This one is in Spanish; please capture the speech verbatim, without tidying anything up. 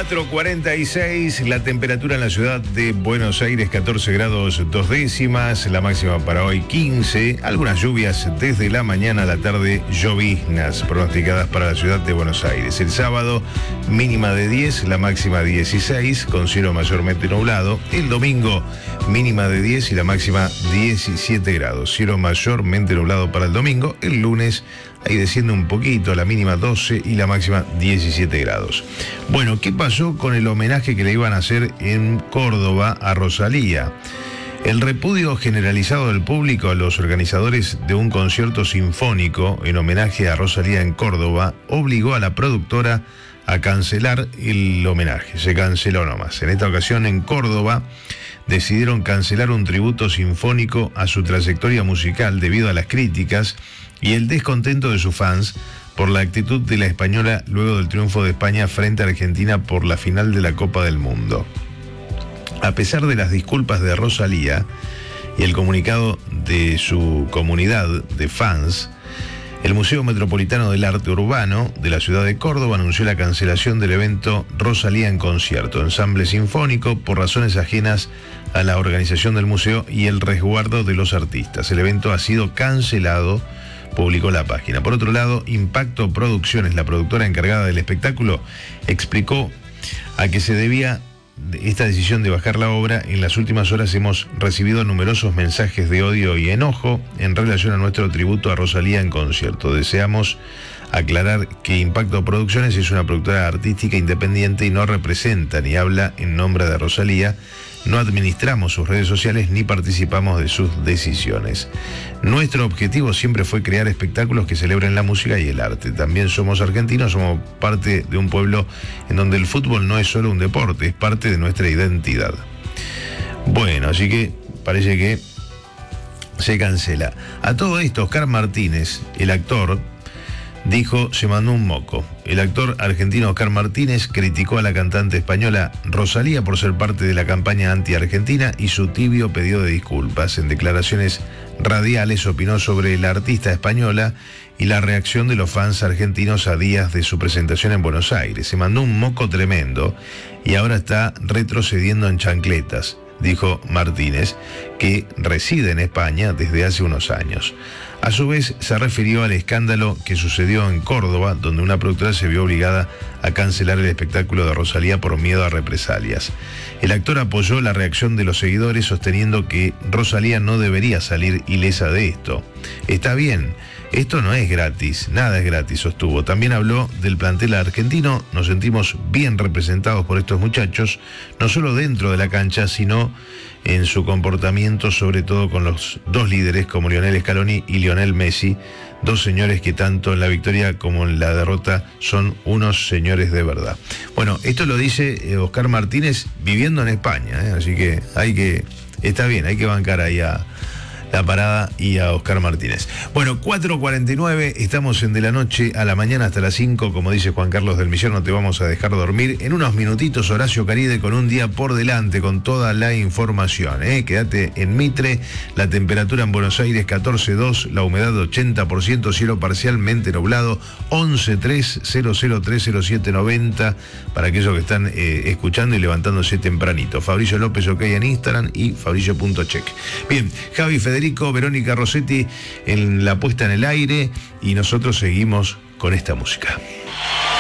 cuatro cuarenta y seis, la temperatura en la ciudad de Buenos Aires catorce grados dos décimas, la máxima para hoy quince, algunas lluvias desde la mañana a la tarde, lloviznas pronosticadas para la ciudad de Buenos Aires. El sábado mínima de diez, la máxima dieciséis, con cielo mayormente nublado. El domingo mínima de diez y la máxima diecisiete grados, cielo mayormente nublado para el domingo. El lunes ahí desciende un poquito, la mínima doce y la máxima diecisiete grados. Bueno, ¿qué pasó con el homenaje que le iban a hacer en Córdoba a Rosalía? El repudio generalizado del público a los organizadores de un concierto sinfónico en homenaje a Rosalía en Córdoba obligó a la productora a cancelar el homenaje. Se canceló nomás. En esta ocasión en Córdoba decidieron cancelar un tributo sinfónico a su trayectoria musical debido a las críticas y el descontento de sus fans por la actitud de la española luego del triunfo de España frente a Argentina por la final de la Copa del Mundo. A pesar de las disculpas de Rosalía y el comunicado de su comunidad de fans, el Museo Metropolitano del Arte Urbano de la ciudad de Córdoba anunció la cancelación del evento Rosalía en concierto, ensamble sinfónico, por razones ajenas a la organización del museo y el resguardo de los artistas. El evento ha sido cancelado, publicó la página. Por otro lado, Impacto Producciones, la productora encargada del espectáculo, explicó a qué se debía esta decisión de bajar la obra. En las últimas horas hemos recibido numerosos mensajes de odio y enojo en relación a nuestro tributo a Rosalía en concierto. Deseamos aclarar que Impacto Producciones es una productora artística independiente y no representa ni habla en nombre de Rosalía. No administramos sus redes sociales ni participamos de sus decisiones. Nuestro objetivo siempre fue crear espectáculos que celebren la música y el arte. También somos argentinos, somos parte de un pueblo en donde el fútbol no es solo un deporte, es parte de nuestra identidad. Bueno, así que parece que se cancela. A todo esto, Oscar Martínez, el actor, dijo, se mandó un moco. El actor argentino Oscar Martínez criticó a la cantante española Rosalía por ser parte de la campaña anti-argentina y su tibio pedido de disculpas. En declaraciones radiales opinó sobre la artista española y la reacción de los fans argentinos a días de su presentación en Buenos Aires. Se mandó un moco tremendo y ahora está retrocediendo en chancletas, dijo Martínez, que reside en España desde hace unos años. A su vez, se refirió al escándalo que sucedió en Córdoba, donde una productora se vio obligada a cancelar el espectáculo de Rosalía por miedo a represalias. El actor apoyó la reacción de los seguidores, sosteniendo que Rosalía no debería salir ilesa de esto. Está bien, esto no es gratis, nada es gratis, sostuvo. También habló del plantel argentino. Nos sentimos bien representados por estos muchachos, no solo dentro de la cancha, sino en su comportamiento, sobre todo con los dos líderes como Lionel Scaloni y Lionel Messi, dos señores que tanto en la victoria como en la derrota son unos señores de verdad. Bueno, esto lo dice Oscar Martínez viviendo en España, ¿eh? Así que hay que, está bien, hay que bancar ahí a La Parada y a Oscar Martínez. Bueno, cuatro cuarenta y nueve, estamos en De la Noche a la Mañana hasta las cinco, como dice Juan Carlos del Millón, no te vamos a dejar dormir. En unos minutitos, Horacio Caride con un día por delante, con toda la información, ¿eh? Quédate en Mitre, la temperatura en Buenos Aires catorce coma dos, la humedad ochenta por ciento, cielo parcialmente nublado, once tres cero cero tres cero siete noventa, para aquellos que están eh, escuchando y levantándose tempranito. Fabricio López, ok, en Instagram y fabricio punto check. Bien, Javi Federico, Verónica Rossetti en la puesta en el aire y nosotros seguimos con esta música.